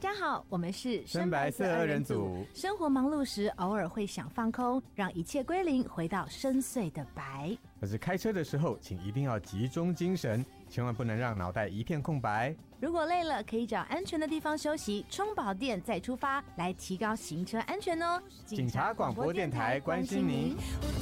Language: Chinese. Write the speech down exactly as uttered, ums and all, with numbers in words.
家好，我们是深白色二人组。 生活忙碌时，偶尔会想放空，让一切归零，回到深邃的白。 可是开车的时候，请一定要集中精神，千万不能让脑袋一片空白。 如果累了，可以找安全的地方休息，充饱电再出发，来提高行车安全哦。 警察广播电台关心您。